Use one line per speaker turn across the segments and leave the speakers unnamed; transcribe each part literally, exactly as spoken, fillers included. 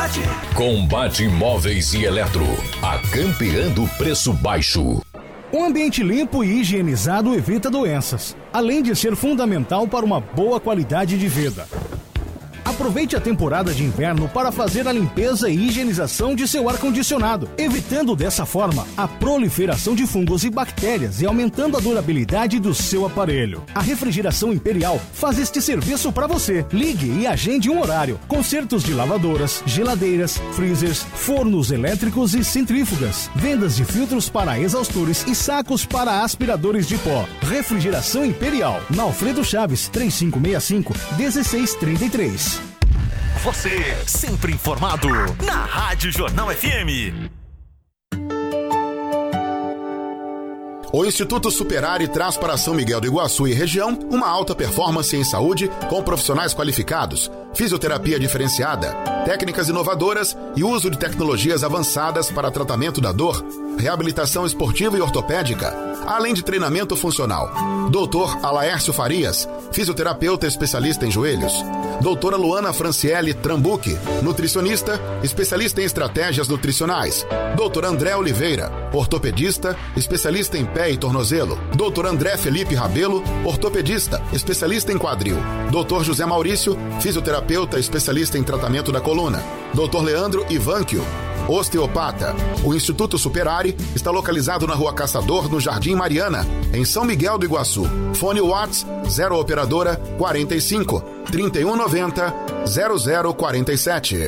Combate.
Combate Móveis e Eletro, a campeã do preço baixo.
Um ambiente limpo e higienizado evita doenças, além de ser fundamental para uma boa qualidade de vida. Aproveite a temporada de inverno para fazer a limpeza e higienização de seu ar-condicionado, evitando dessa forma a proliferação de fungos e bactérias e aumentando a durabilidade do seu aparelho. A Refrigeração Imperial faz este serviço para você. Ligue e agende um horário. Consertos de lavadoras, geladeiras, freezers, fornos elétricos e centrífugas. Vendas de filtros para exaustores e sacos para aspiradores de pó. Refrigeração Imperial, na Alfredo Chaves, três cinco seis cinco, um seis três três.
Você sempre informado na Rádio Jornal F M.
O Instituto Superare traz para São Miguel do Iguaçu e região uma alta performance em saúde com profissionais qualificados, fisioterapia diferenciada, técnicas inovadoras e uso de tecnologias avançadas para tratamento da dor, reabilitação esportiva e ortopédica, além de treinamento funcional. doutor Alaércio Farias, fisioterapeuta especialista em joelhos. doutora Luana Franciele Trambuque, nutricionista, especialista em estratégias nutricionais. doutor André Oliveira, ortopedista, especialista em pé e tornozelo. doutor André Felipe Rabelo, ortopedista, especialista em quadril. doutor José Maurício, fisioterapeuta, especialista em tratamento da coluna. doutor Leandro Ivanquio, osteopata. O Instituto Superare está localizado na Rua Caçador, no Jardim Mariana, em São Miguel do Iguaçu. Fone Whats zero operadora quarenta e cinco, trinta e um noventa, zero zero quarenta e sete.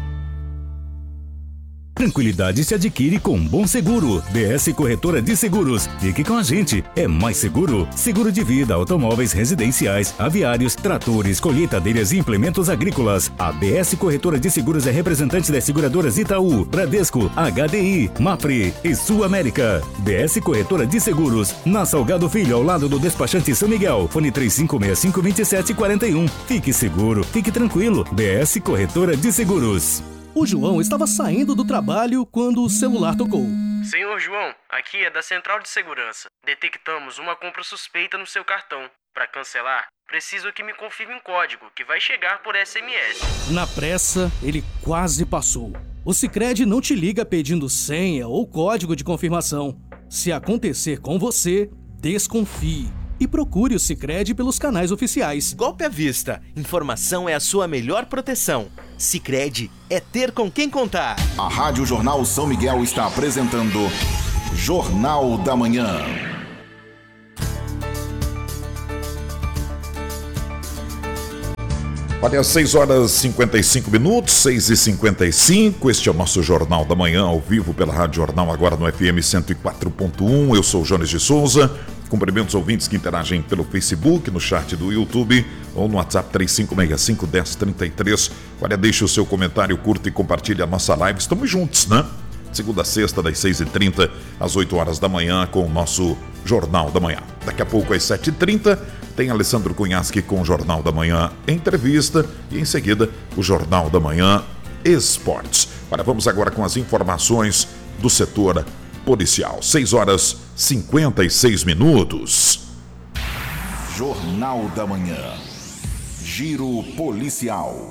Tranquilidade se adquire com Bom Seguro. B S Corretora de Seguros. Fique com a gente. É mais seguro. Seguro de vida, automóveis residenciais, aviários, tratores, colheitadeiras e implementos agrícolas. A B S Corretora de Seguros é representante das seguradoras Itaú, Bradesco, H D I, Mafre e Sul América. B S Corretora de Seguros. Na Salgado Filho, ao lado do despachante São Miguel. Fone três cinco seis cinco, dois sete quatro um. Fique seguro. Fique tranquilo. B S Corretora de Seguros.
O João estava saindo do trabalho quando o celular tocou.
Senhor João, aqui é da Central de Segurança. Detectamos uma compra suspeita no seu cartão. Para cancelar, preciso que me confirme um código que vai chegar por S M S.
Na pressa, ele quase passou. O Sicredi não te liga pedindo senha ou código de confirmação. Se acontecer com você, desconfie. E procure o Sicredi pelos canais oficiais.
Golpe à vista. Informação é a sua melhor proteção. Sicredi é ter com quem contar.
A Rádio Jornal São Miguel está apresentando Jornal da Manhã.
Olha, seis horas e cinquenta e cinco minutos, seis e cinquenta e cinco. Este é o nosso Jornal da Manhã, ao vivo pela Rádio Jornal, agora no F M cento e quatro ponto um. Eu sou o Jones de Souza. Cumprimento os ouvintes que interagem pelo Facebook, no chat do YouTube ou no WhatsApp três cinco seis cinco, um zero três três. Olha, deixe o seu comentário, curta e compartilhe a nossa live. Estamos juntos, né? Segunda a sexta, das seis e trinta às oito horas da manhã, com o nosso Jornal da Manhã. Daqui a pouco, às sete e trinta, tem Alessandro Cunhasque com o Jornal da Manhã Entrevista e, em seguida, o Jornal da Manhã Esportes. Olha, vamos agora com as informações do setor policial. seis horas e cinquenta e seis minutos.
Jornal da Manhã. Giro policial.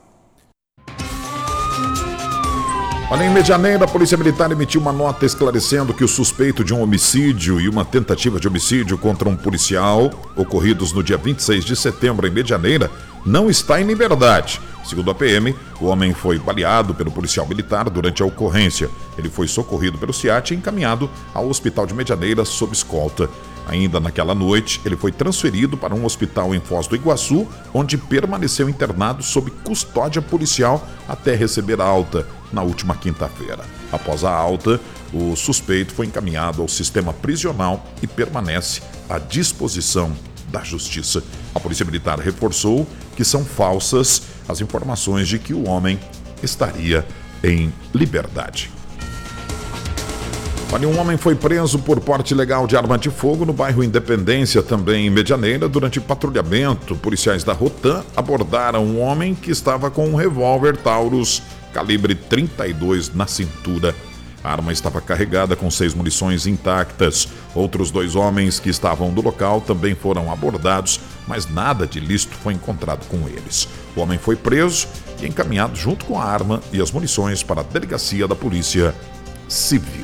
Olha, em Medianeira, a Polícia Militar emitiu uma nota esclarecendo que o suspeito de um homicídio e uma tentativa de homicídio contra um policial, ocorridos no dia vinte e seis de setembro em Medianeira, não está em liberdade. Segundo a P M, o homem foi baleado pelo policial militar durante a ocorrência. Ele foi socorrido pelo SEAT e encaminhado ao hospital de Medianeira sob escolta. Ainda naquela noite, ele foi transferido para um hospital em Foz do Iguaçu, onde permaneceu internado sob custódia policial até receber alta na última quinta-feira. Após a alta, o suspeito foi encaminhado ao sistema prisional e permanece à disposição da Justiça. A Polícia Militar reforçou que são falsas as informações de que o homem estaria em liberdade. Olha, um homem foi preso por porte ilegal de arma de fogo no bairro Independência, também em Medianeira, durante patrulhamento. Policiais da Rotan abordaram um homem que estava com um revólver Taurus calibre trinta e dois na cintura. A arma estava carregada com seis munições intactas. Outros dois homens que estavam no local também foram abordados, mas nada de ilícito foi encontrado com eles. O homem foi preso e encaminhado junto com a arma e as munições para a delegacia da Polícia Civil.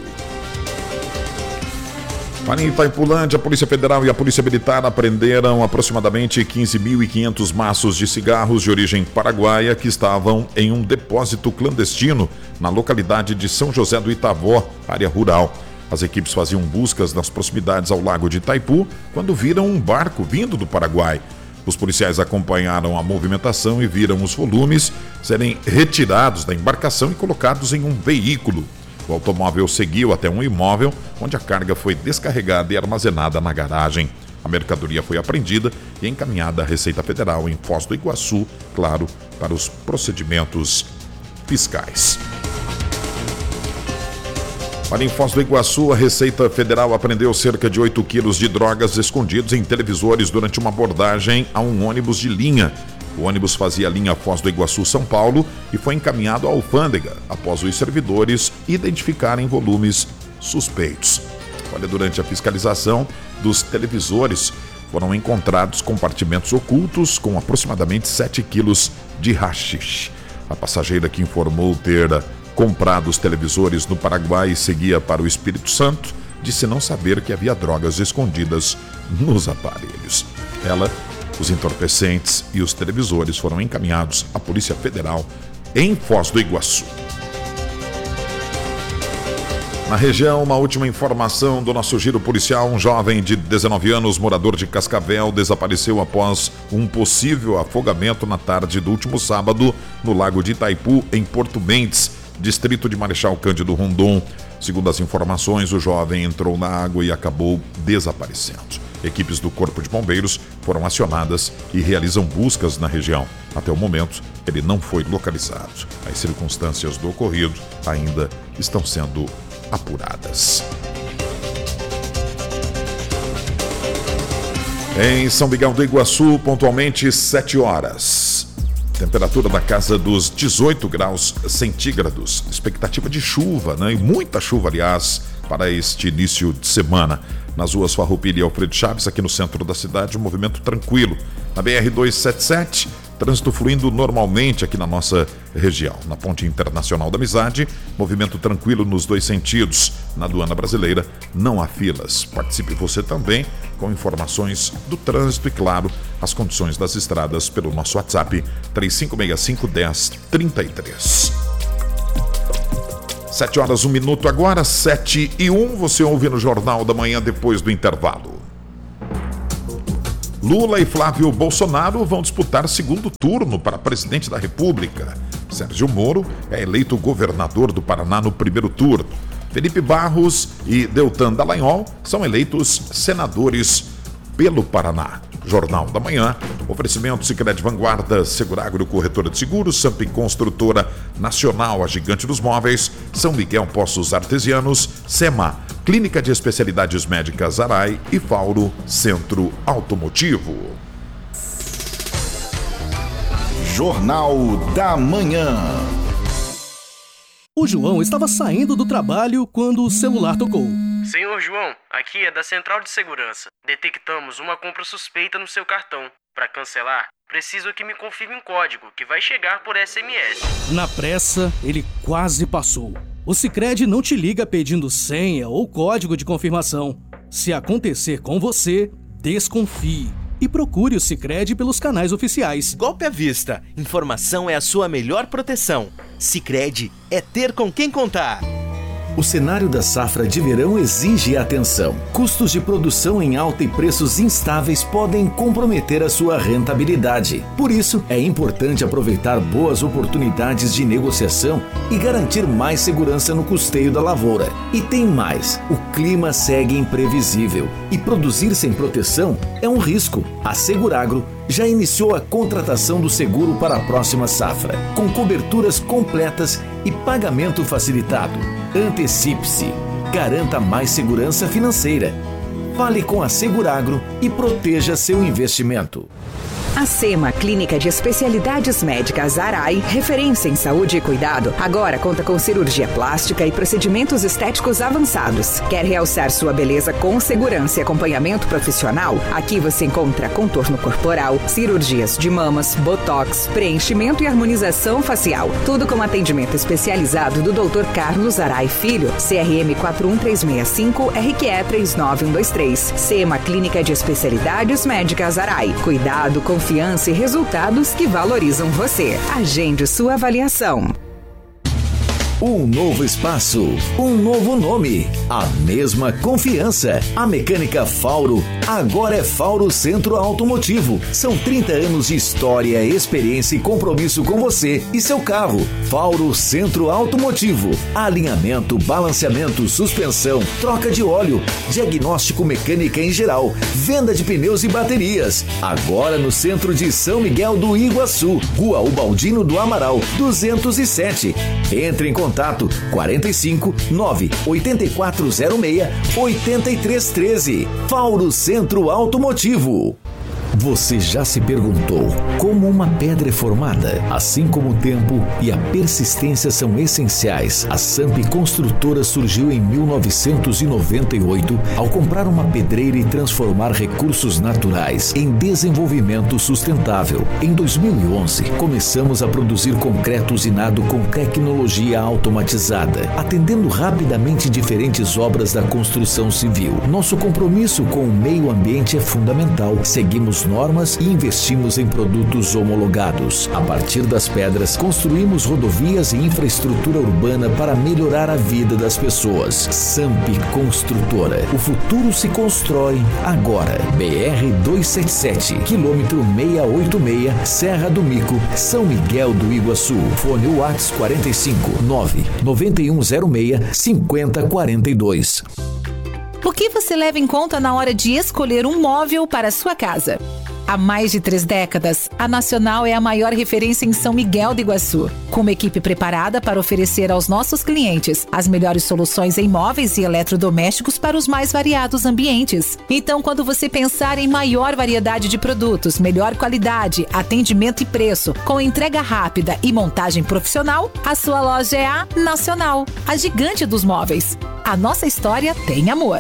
Em Itaipulândia, a Polícia Federal e a Polícia Militar apreenderam aproximadamente quinze mil e quinhentos maços de cigarros de origem paraguaia que estavam em um depósito clandestino na localidade de São José do Itavó, área rural. As equipes faziam buscas nas proximidades ao lago de Itaipu quando viram um barco vindo do Paraguai. Os policiais acompanharam a movimentação e viram os volumes serem retirados da embarcação e colocados em um veículo. O automóvel seguiu até um imóvel, onde a carga foi descarregada e armazenada na garagem. A mercadoria foi apreendida e encaminhada à Receita Federal em Foz do Iguaçu, claro, para os procedimentos fiscais. Para em Foz do Iguaçu, a Receita Federal apreendeu cerca de oito quilos de drogas escondidos em televisores durante uma abordagem a um ônibus de linha. O ônibus fazia a linha Foz do Iguaçu-São Paulo e foi encaminhado à alfândega após os servidores identificarem volumes suspeitos. Olha, durante a fiscalização dos televisores foram encontrados compartimentos ocultos com aproximadamente sete quilos de haxixe. A passageira que informou ter comprado os televisores no Paraguai e seguia para o Espírito Santo disse não saber que havia drogas escondidas nos aparelhos. Ela, os entorpecentes e os televisores foram encaminhados à Polícia Federal em Foz do Iguaçu. Na região, uma última informação do nosso giro policial. Um jovem de dezenove anos, morador de Cascavel, desapareceu após um possível afogamento na tarde do último sábado no lago de Itaipu, em Porto Mendes, distrito de Marechal Cândido Rondon. Segundo as informações, o jovem entrou na água e acabou desaparecendo. Equipes do Corpo de Bombeiros foram acionadas e realizam buscas na região. Até o momento, ele não foi localizado. As circunstâncias do ocorrido ainda estão sendo apuradas. Em São Miguel do Iguaçu, pontualmente sete horas. Temperatura da casa dos dezoito graus centígrados. Expectativa de chuva, né? E muita chuva, aliás, para este início de semana. Nas ruas Farroupilha e Alfredo Chaves, aqui no centro da cidade, um movimento tranquilo. Na B R duzentos e setenta e sete, trânsito fluindo normalmente aqui na nossa região. Na Ponte Internacional da Amizade, movimento tranquilo nos dois sentidos. Na Aduana Brasileira, não há filas. Participe você também com informações do trânsito e, claro, as condições das estradas pelo nosso WhatsApp três cinco seis cinco, um zero três três. Sete horas, um minuto agora, sete e um, você ouve no Jornal da Manhã depois do intervalo. Lula e Flávio Bolsonaro vão disputar segundo turno para presidente da República. Sérgio Moro é eleito governador do Paraná no primeiro turno. Felipe Barros e Deltan Dallagnol são eleitos senadores pelo Paraná. Jornal da Manhã, oferecimento Sicredi Vanguarda, Seguragro, Corretora de Seguros, Samp Construtora Nacional, a Gigante dos Móveis, São Miguel Poços Artesianos, SEMA, Clínica de Especialidades Médicas Arai e Fauro Centro Automotivo.
Jornal da Manhã.
O João estava saindo do trabalho quando o celular tocou.
Senhor João, aqui é da Central de Segurança. Detectamos uma compra suspeita no seu cartão. Para cancelar, preciso que me confirme um código que vai chegar por S M S.
Na pressa, ele quase passou. O Sicredi não te liga pedindo senha ou código de confirmação. Se acontecer com você, desconfie e procure o Sicredi pelos canais oficiais.
Golpe à vista. Informação é a sua melhor proteção. Sicredi é ter com quem contar.
O cenário da safra de verão exige atenção. Custos de produção em alta e preços instáveis podem comprometer a sua rentabilidade. Por isso, é importante aproveitar boas oportunidades de negociação e garantir mais segurança no custeio da lavoura. E tem mais, o clima segue imprevisível e produzir sem proteção é um risco. A Seguragro já iniciou a contratação do seguro para a próxima safra, com coberturas completas e pagamento facilitado. Antecipe-se. Garanta mais segurança financeira. Fale com a Seguragro e proteja seu investimento.
A SEMA, Clínica de Especialidades Médicas Arai, referência em saúde e cuidado, agora conta com cirurgia plástica e procedimentos estéticos avançados. Quer realçar sua beleza com segurança e acompanhamento profissional? Aqui você encontra contorno corporal, cirurgias de mamas, botox, preenchimento e harmonização facial. Tudo com atendimento especializado do doutor Carlos Arai Filho, C R M quatro um três seis cinco, R Q E três nove um dois três. SEMA, Clínica de Especialidades Médicas Arai. Cuidado, confiança e resultados que valorizam você. Agende sua avaliação.
Um novo espaço, um novo nome, a mesma confiança. A Mecânica Fauro agora é Fauro Centro Automotivo. São trinta anos de história, experiência e compromisso com você e seu carro. Fauro Centro Automotivo. Alinhamento, balanceamento, suspensão, troca de óleo, diagnóstico mecânica em geral, venda de pneus e baterias. Agora no centro de São Miguel do Iguaçu, Rua Ubaldino do Amaral, duzentos e sete. Entre em contato quarenta e cinco, nove, oito quatro zero seis, oito três um três. Fauro Centro Automotivo. Você já se perguntou como uma pedra é formada? Assim como o tempo e a persistência são essenciais, a Samp Construtora surgiu em mil novecentos e noventa e oito ao comprar uma pedreira e transformar recursos naturais em desenvolvimento sustentável. Em dois mil e onze, começamos a produzir concreto usinado com tecnologia automatizada, atendendo rapidamente diferentes obras da construção civil. Nosso compromisso com o meio ambiente é fundamental. Seguimos normas e investimos em produtos homologados. A partir das pedras, construímos rodovias e infraestrutura urbana para melhorar a vida das pessoas. Samp Construtora. O futuro se constrói agora. B R duzentos e setenta e sete, quilômetro seiscentos e oitenta e seis, Serra do Mico, São Miguel do Iguaçu. Fone WhatsApp quarenta e cinco, nove, nove um zero seis, cinco zero quatro dois.
O que você leva em conta na hora de escolher um móvel para a sua casa? Há mais de três décadas, a Nacional é a maior referência em São Miguel do Iguaçu, com uma equipe preparada para oferecer aos nossos clientes as melhores soluções em móveis e eletrodomésticos para os mais variados ambientes. Então, quando você pensar em maior variedade de produtos, melhor qualidade, atendimento e preço, com entrega rápida e montagem profissional, a sua loja é a Nacional, a gigante dos móveis. A nossa história tem amor.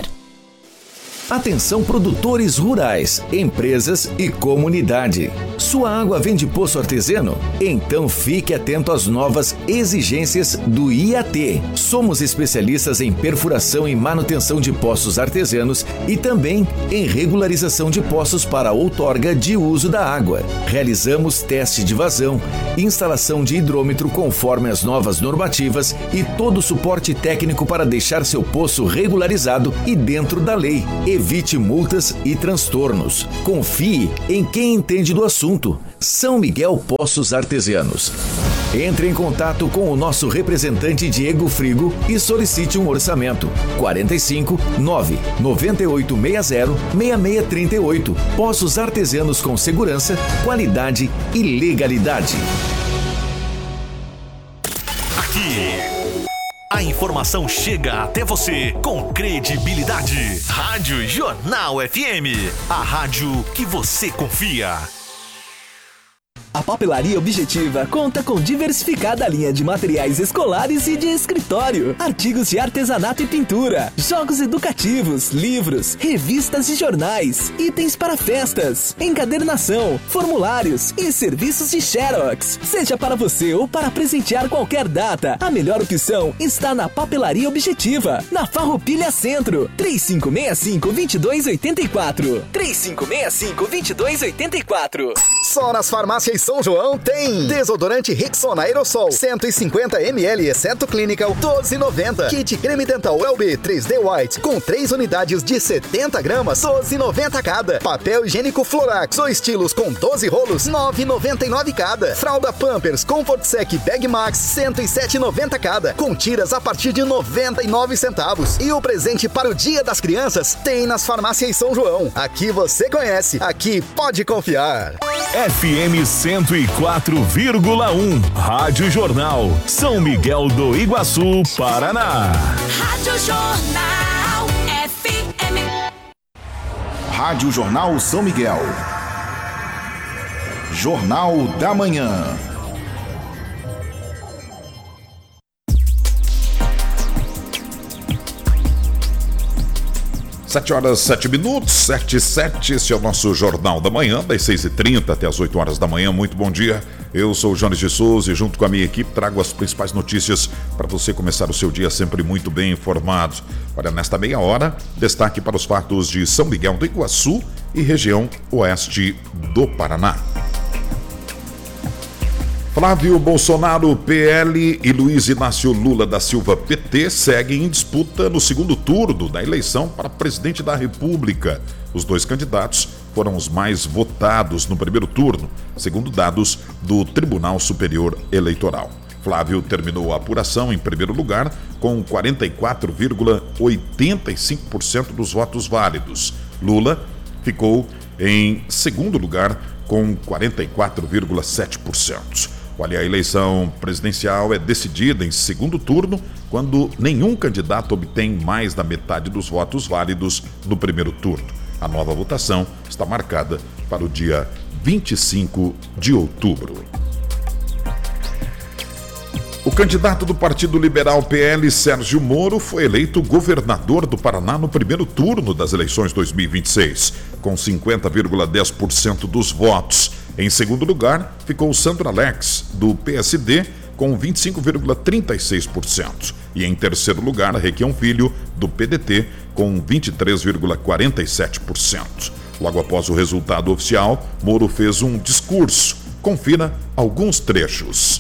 Atenção produtores rurais, empresas e comunidade. Sua água vem de poço artesiano? Então fique atento às novas exigências do I A T. Somos especialistas em perfuração e manutenção de poços artesianos e também em regularização de poços para outorga de uso da água. Realizamos teste de vazão, instalação de hidrômetro conforme as novas normativas e todo o suporte técnico para deixar seu poço regularizado e dentro da lei. Evite multas e transtornos. Confie em quem entende do assunto. São Miguel Poços Artesianos. Entre em contato com o nosso representante Diego Frigo e solicite um orçamento. quarenta e cinco, nove, nove oito seis zero, seis seis três oito. Poços Artesianos com segurança, qualidade e legalidade.
Aqui, a informação chega até você com credibilidade. Rádio Jornal F M, a rádio que você confia.
A Papelaria Objetiva conta com diversificada linha de materiais escolares e de escritório, artigos de artesanato e pintura, jogos educativos, livros, revistas e jornais, itens para festas, encadernação, formulários e serviços de Xerox. Seja para você ou para presentear qualquer data, a melhor opção está na Papelaria Objetiva, na Farroupilha Centro, três cinco seis cinco, dois dois oito quatro, três cinco seis cinco, dois dois oito quatro.
Só nas farmácias São João tem desodorante Rexona Aerosol cento e cinquenta mililitros, exceto Clinical, doze reais e noventa centavos. Kit creme dental L B três D White com três unidades de setenta gramas, doze reais e noventa centavos cada. Papel higiênico Florax ou estilos com doze rolos, nove reais e noventa e nove centavos cada. Fralda Pampers Comfort Sec Bag Max, cento e sete reais e noventa centavos cada. Com tiras a partir de noventa e nove centavos. E o presente para o Dia das Crianças tem nas farmácias São João. Aqui você conhece, aqui pode confiar.
F M cento e quatro vírgula um, Rádio Jornal, São Miguel do Iguaçu, Paraná.
Rádio Jornal F M.
Rádio Jornal São Miguel.
Jornal da Manhã.
Sete horas, sete minutos, sete e sete, esse é o nosso Jornal da Manhã, das seis e trinta até as oito horas da manhã. Muito bom dia, eu sou o Jones de Souza e junto com a minha equipe trago as principais notícias para você começar o seu dia sempre muito bem informado. Olha, nesta meia hora, destaque para os fatos de São Miguel do Iguaçu e região oeste do Paraná. Flávio Bolsonaro, P L, e Luiz Inácio Lula da Silva, P T, seguem em disputa no segundo turno da eleição para presidente da República. Os dois candidatos foram os mais votados no primeiro turno, segundo dados do Tribunal Superior Eleitoral. Flávio terminou a apuração em primeiro lugar com quarenta e quatro vírgula oitenta e cinco por cento dos votos válidos. Lula ficou em segundo lugar com quarenta e quatro vírgula sete por cento. Olha, a eleição presidencial é decidida em segundo turno quando nenhum candidato obtém mais da metade dos votos válidos no primeiro turno. A nova votação está marcada para o dia vinte e cinco de outubro. O candidato do Partido Liberal P L, Sérgio Moro, foi eleito governador do Paraná no primeiro turno das eleições dois mil e vinte e seis, com cinquenta vírgula dez por cento dos votos. Em segundo lugar, ficou Sandro Alex, do P S D, com vinte e cinco vírgula trinta e seis por cento. E em terceiro lugar, Requião Filho, do P D T, com vinte e três vírgula quarenta e sete por cento. Logo após o resultado oficial, Moro fez um discurso. Confira alguns trechos.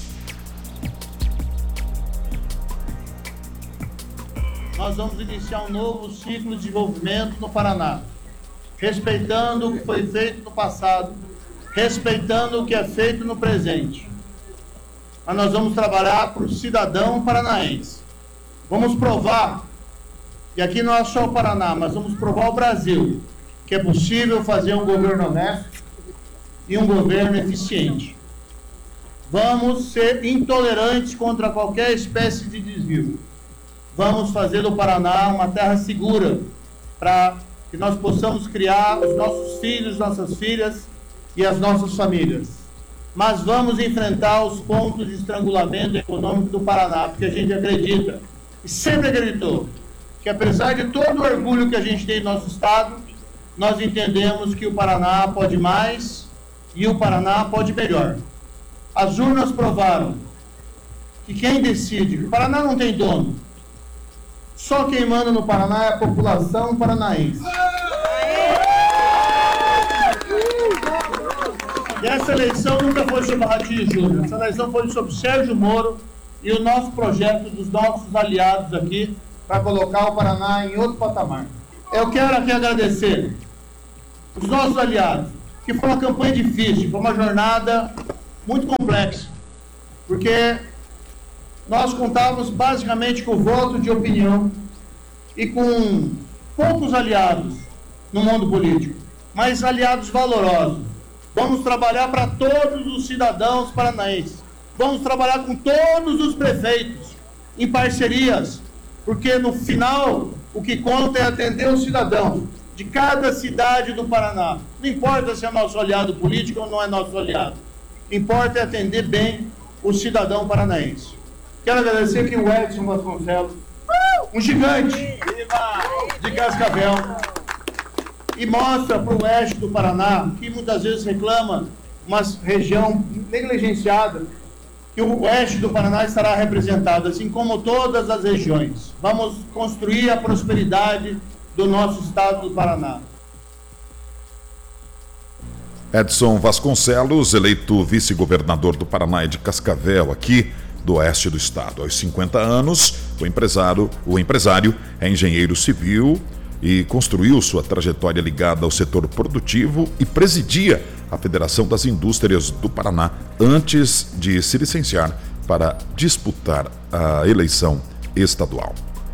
Nós vamos iniciar um novo ciclo de desenvolvimento no Paraná, respeitando o que foi feito no passado, respeitando o que é feito no presente. Mas nós vamos trabalhar para o cidadão paranaense. Vamos provar, e aqui não é só o Paraná, mas vamos provar ao Brasil, que é possível fazer um governo honesto e um governo eficiente. Vamos ser intolerantes contra qualquer espécie de desvio. Vamos fazer do Paraná uma terra segura para que nós possamos criar os nossos filhos, nossas filhas e as nossas famílias. Mas vamos enfrentar os pontos de estrangulamento econômico do Paraná, porque a gente acredita, e sempre acreditou, que apesar de todo o orgulho que a gente tem no nosso estado, nós entendemos que o Paraná pode mais e o Paraná pode melhor. As urnas provaram que quem decide, que o Paraná não tem dono, só quem manda no Paraná é a população paranaense. E essa eleição nunca foi sobre Ratinho Júnior. Essa eleição foi sobre Sérgio Moro e o nosso projeto dos nossos aliados aqui para colocar o Paraná em outro patamar. Eu quero aqui agradecer os nossos aliados, que foi uma campanha difícil, foi uma jornada muito complexa, porque nós contávamos basicamente com o voto de opinião e com poucos aliados no mundo político, mas aliados valorosos. Vamos trabalhar para todos os cidadãos paranaenses. Vamos trabalhar com todos os prefeitos, em parcerias, porque no final o que conta é atender o cidadão de cada cidade do Paraná. Não importa se é nosso aliado político ou não é nosso aliado. Importa é atender bem o cidadão paranaense. Quero agradecer aqui o Edson Vasconcelos, um gigante de Cascavel, e mostra para o oeste do Paraná, que muitas vezes reclama uma região negligenciada, que o oeste do Paraná estará representado, assim como todas as regiões. Vamos construir a prosperidade do nosso estado do Paraná.
Edson Vasconcelos, eleito vice-governador do Paraná e de Cascavel, aqui do oeste do estado. Aos cinquenta anos, o empresário, o empresário é engenheiro civil e construiu sua trajetória ligada ao setor produtivo e presidia a Federação das Indústrias do Paraná antes de se licenciar para disputar a eleição estadual.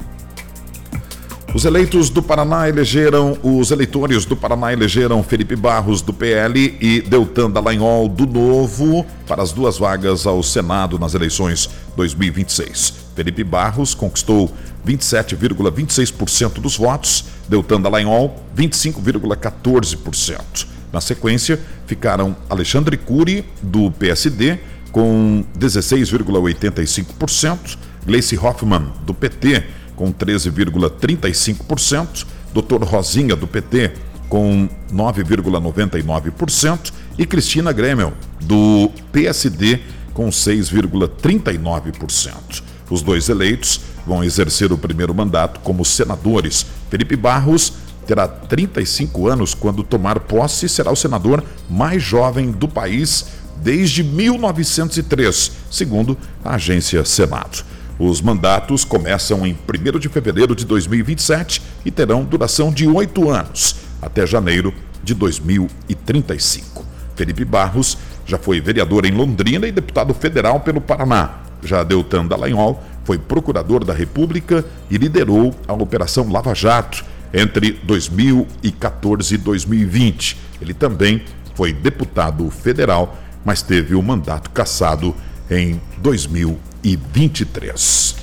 Os eleitos do Paraná elegeram, os eleitores do Paraná elegeram Felipe Barros, do P L, e Deltan Dallagnol, do Novo, para as duas vagas ao Senado nas eleições dois mil e vinte e seis. Felipe Barros conquistou vinte e sete vírgula vinte e seis por cento dos votos, Deltan Dallagnol, vinte e cinco vírgula quatorze por cento. Na sequência, ficaram Alexandre Cury, do P S D, com dezesseis vírgula oitenta e cinco por cento, Gleice Hoffmann, do P T, com treze vírgula trinta e cinco por cento, doutor Rosinha, do P T, com nove vírgula noventa e nove por cento e Cristina Gremel, do P S D, com seis vírgula trinta e nove por cento. Os dois eleitos vão exercer o primeiro mandato como senadores. Felipe Barros terá trinta e cinco anos quando tomar posse e será o senador mais jovem do país desde mil novecentos e três, segundo a agência Senado. Os mandatos começam em primeiro de fevereiro de dois mil e vinte e sete e terão duração de oito anos, até janeiro de dois mil e trinta e cinco. Felipe Barros já foi vereador em Londrina e deputado federal pelo Paraná. Já Deltan Dallagnol foi procurador da República e liderou a Operação Lava Jato entre dois mil e quatorze e dois mil e vinte. Ele também foi deputado federal, mas teve o mandato cassado em dois mil e vinte e três.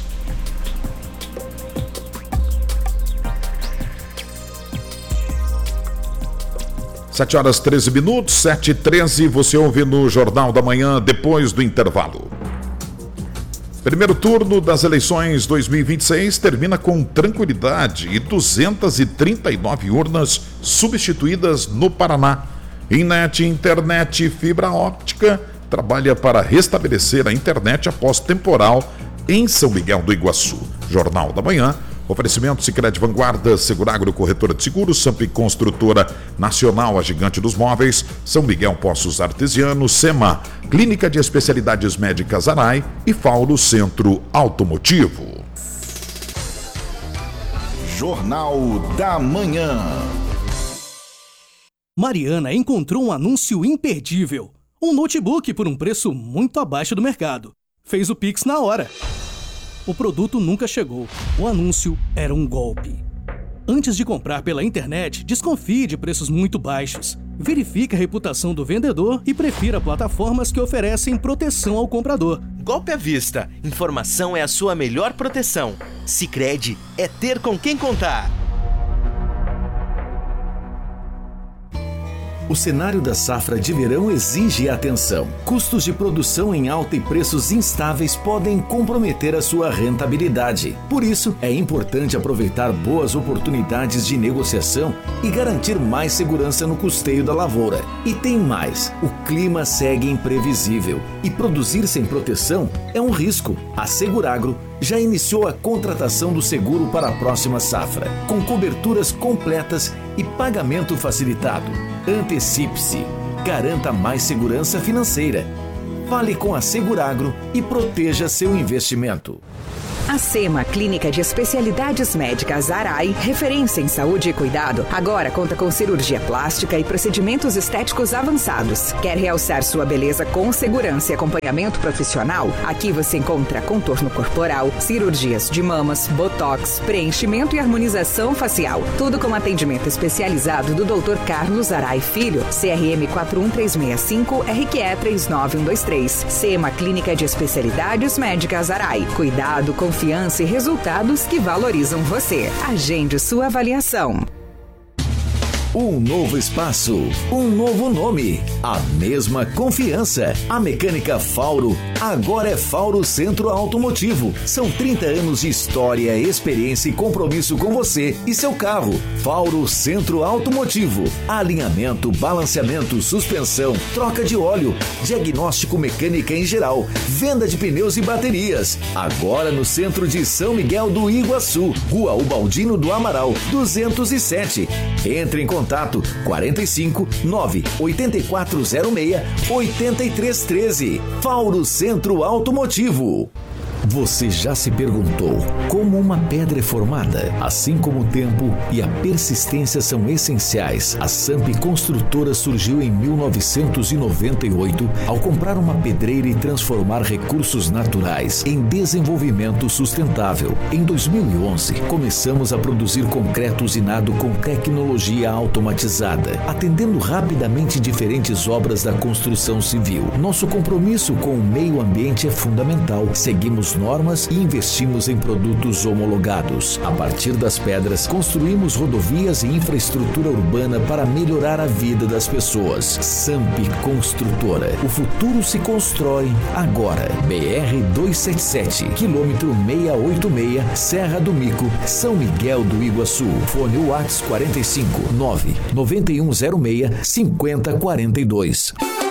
sete horas treze minutos, sete e treze, você ouve no Jornal da Manhã depois do intervalo. Primeiro turno das eleições dois mil e vinte e seis termina com tranquilidade e duzentas e trinta e nove urnas substituídas no Paraná. Innet Internet e Fibra Óptica trabalha para restabelecer a internet após temporal em São Miguel do Iguaçu. Jornal da Manhã, oferecimento Sicredi Vanguarda, Seguragro Corretora de Seguros, Samp Construtora Nacional, a Gigante dos Móveis, São Miguel Poços Artesianos, SEMA, Clínica de Especialidades Médicas Arai e Fauro Centro Automotivo.
Jornal da Manhã.
Mariana encontrou um anúncio imperdível. Um notebook por um preço muito abaixo do mercado. Fez o Pix na hora. O produto nunca chegou. O anúncio era um golpe. Antes de comprar pela internet, desconfie de preços muito baixos. Verifique a reputação do vendedor e prefira plataformas que oferecem proteção ao comprador.
Golpe à vista. Informação é a sua melhor proteção. Sicredi é ter com quem contar.
O cenário da safra de verão exige atenção. Custos de produção em alta e preços instáveis podem comprometer a sua rentabilidade. Por isso, é importante aproveitar boas oportunidades de negociação e garantir mais segurança no custeio da lavoura. E tem mais, o clima segue imprevisível e produzir sem proteção é um risco. A Seguragro já iniciou a contratação do seguro para a próxima safra, com coberturas completas e pagamento facilitado. Antecipe-se, garanta mais segurança financeira. Fale com a Seguragro e proteja seu investimento.
A SEMA, Clínica de Especialidades Médicas Arai, referência em saúde e cuidado, agora conta com cirurgia plástica e procedimentos estéticos avançados. Quer realçar sua beleza com segurança e acompanhamento profissional? Aqui você encontra contorno corporal, cirurgias de mamas, botox, preenchimento e harmonização facial. Tudo com atendimento especializado do doutor Carlos Arai Filho, C R M quatro um três seis cinco, R Q E três nove um dois três. SEMA, Clínica de Especialidades Médicas Arai. Cuidado, confiança e resultados que valorizam você. Agende sua avaliação.
Um novo espaço, um novo nome, a mesma confiança. A Mecânica Fauro agora é Fauro Centro Automotivo. São trinta anos de história, experiência e compromisso com você e seu carro. Fauro Centro Automotivo. Alinhamento, balanceamento, suspensão, troca de óleo, diagnóstico mecânica em geral, venda de pneus e baterias. Agora no centro de São Miguel do Iguaçu, Rua Ubaldino do Amaral, duzentos e sete. Entre em contato quarenta e cinco, nove, oito quatro zero seis, oito três um três. Fauro Centro Automotivo. Você já se perguntou como uma pedra é formada? Assim como o tempo e a persistência são essenciais, a Samp Construtora surgiu em mil novecentos e noventa e oito ao comprar uma pedreira e transformar recursos naturais em desenvolvimento sustentável. Em dois mil e onze, começamos a produzir concreto usinado com tecnologia automatizada, atendendo rapidamente diferentes obras da construção civil. Nosso compromisso com o meio ambiente é fundamental. Seguimos normas e investimos em produtos homologados. A partir das pedras, construímos rodovias e infraestrutura urbana para melhorar a vida das pessoas. Samp Construtora. O futuro se constrói agora. B R duzentos e setenta e sete, quilômetro seiscentos e oitenta e seis, Serra do Mico, São Miguel do Iguaçu. Fone WhatsApp quarenta e cinco, nove nove um zero seis, cinco zero quatro dois.